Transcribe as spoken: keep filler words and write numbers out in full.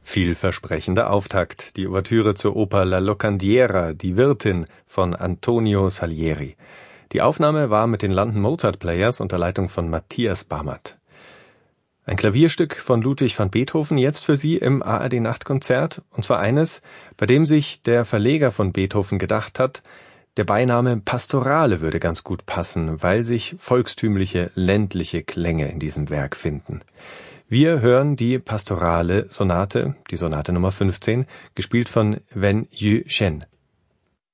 Vielversprechender Auftakt, die Ouvertüre zur Oper La Locandiera, die Wirtin von Antonio Salieri. Die Aufnahme war mit den London Mozart Players unter Leitung von Matthias Bamert. Ein Klavierstück von Ludwig van Beethoven jetzt für Sie im A R D Nachtkonzert, und zwar eines, bei dem sich der Verleger von Beethoven gedacht hat, der Beiname Pastorale würde ganz gut passen, weil sich volkstümliche, ländliche Klänge in diesem Werk finden. Wir hören die Pastorale Sonate, die Sonate Nummer fünfzehn, gespielt von Wen Yu Shen.